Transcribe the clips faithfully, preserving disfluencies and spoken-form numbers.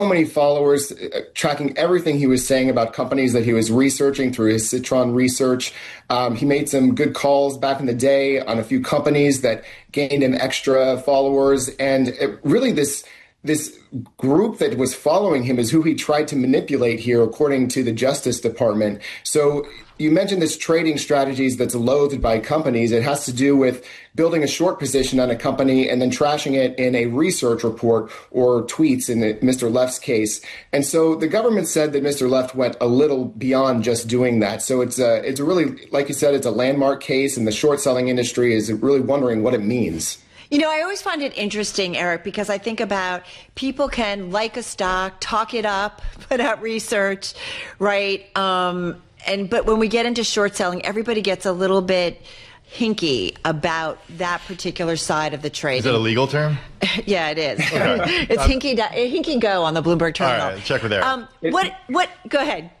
many followers, uh, tracking everything he was saying about companies that he was researching through his Citron research. Um, he made some good calls back in the day on a few companies that gained him extra followers. And it, really this this group that was following him is who he tried to manipulate here, according to the Justice Department. So you mentioned this trading strategies that's loathed by companies. It has to do with building a short position on a company and then trashing it in a research report or tweets in the, Mister Left's case. And so the government said that Mister Left went a little beyond just doing that. So it's a, it's a really, like you said, it's a landmark case, and the short selling industry is really wondering what it means. You know, I always find it interesting, Eric, because I think about people can like a stock, talk it up, put out research, right? Um, and but when we get into short selling, everybody gets a little bit hinky about that particular side of the trade. Is that a legal term? Yeah, it is. Okay. It's hinky, hinky go on the Bloomberg terminal. All right, check with Eric. Um, what? What? Go ahead.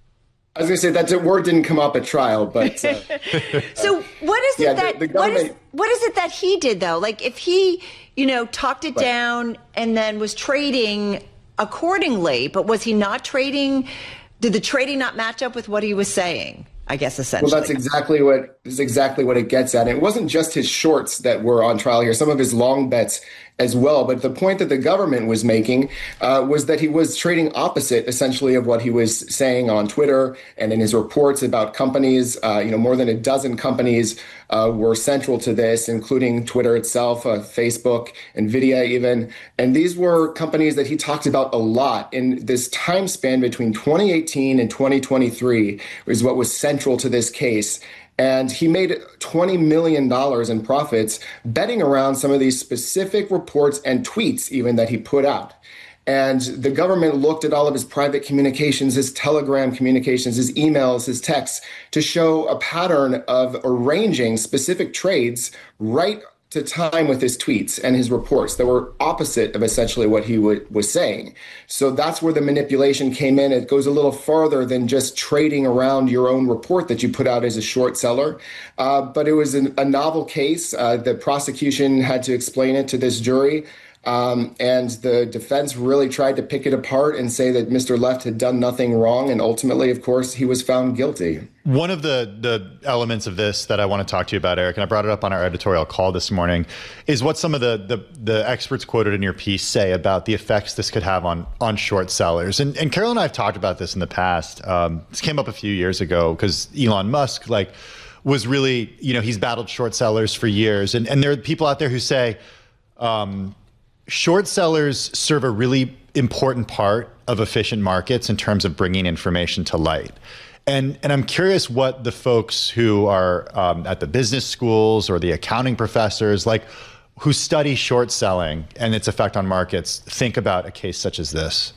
I was going to say that word didn't come up at trial, but uh, so what is it yeah, that the, the what is what is it that he did though? Like if he, you know, talked it right. down and then was trading accordingly, but was he not trading? Did the trading not match up with what he was saying? I guess essentially. Well, that's exactly what is exactly what it gets at. And it wasn't just his shorts that were on trial here; some of his long bets as well. But the point that the government was making uh, was that he was trading opposite, essentially, of what he was saying on Twitter and in his reports about companies. Uh, you know, more than a dozen companies uh, were central to this, including Twitter itself, uh, Facebook, Nvidia, even. And these were companies that he talked about a lot in this time span between twenty eighteen and twenty twenty-three, is what was central to this case. And he made twenty million dollars in profits betting around some of these specific reports and tweets even that he put out. And the government looked at all of his private communications, his Telegram communications, his emails, his texts, to show a pattern of arranging specific trades right to time with his tweets and his reports that were opposite of essentially what he w- was saying. So that's where the manipulation came in. It goes a little farther than just trading around your own report that you put out as a short seller. Uh, but it was an, a novel case. Uh, the prosecution had to explain it to this jury. Um, and the defense really tried to pick it apart and say that Mister Left had done nothing wrong. And ultimately, of course, he was found guilty. One of the, the elements of this that I want to talk to you about, Eric, and I brought it up on our editorial call this morning, is what some of the, the, the experts quoted in your piece say about the effects this could have on, on short sellers. And, and Carol and I have talked about this in the past. Um, this came up a few years ago because Elon Musk, like, was really, you know, he's battled short sellers for years. And, and there are people out there who say, um, short sellers serve a really important part of efficient markets in terms of bringing information to light. And, and I'm curious what the folks who are um, at the business schools or the accounting professors, like who study short selling and its effect on markets, think about a case such as this.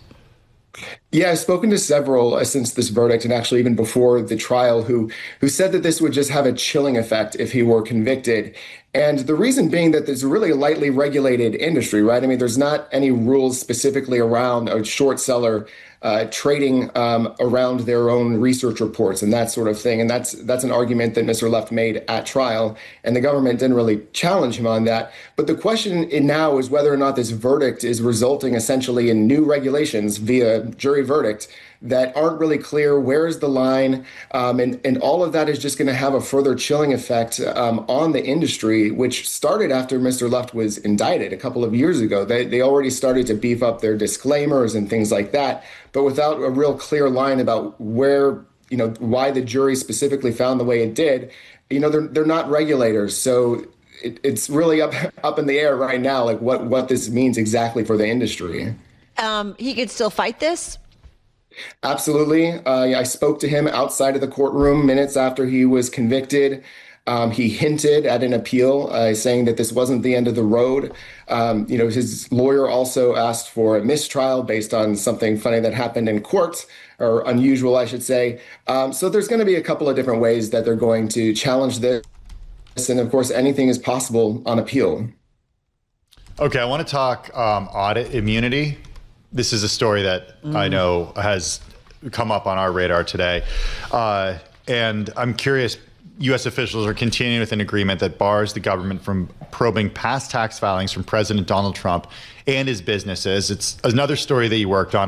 Yeah, I've spoken to several uh, since this verdict, and actually even before the trial, who who said that this would just have a chilling effect if he were convicted. And the reason being that there's really a lightly regulated industry, right? I mean, there's not any rules specifically around a short seller uh, trading um, around their own research reports and that sort of thing. And that's that's an argument that Mister Left made at trial, and the government didn't really challenge him on that. But the question now is whether or not this verdict is resulting essentially in new regulations via jury verdict that aren't really clear. Where is the line? Um, and, and all of that is just going to have a further chilling effect um, on the industry, which started after Mister Left was indicted a couple of years ago. They, they already started to beef up their disclaimers and things like that, but without a real clear line about where, you know, why the jury specifically found the way it did. You know, they're, they're not regulators. So it, it's really up, up in the air right now, like what, what this means exactly for the industry. Um, he could still fight this? Absolutely. Uh, I spoke to him outside of the courtroom minutes after he was convicted. Um, he hinted at an appeal, uh, saying that this wasn't the end of the road. Um, you know, his lawyer also asked for a mistrial based on something funny that happened in court, or unusual, I should say. Um, so there's going to be a couple of different ways that they're going to challenge this. And of course, anything is possible on appeal. Okay, I want to talk um, audit immunity. This is a story that mm. I know has come up on our radar today. Uh, and I'm curious, U S officials are continuing with an agreement that bars the government from probing past tax filings from President Donald Trump and his businesses. It's another story that you worked on.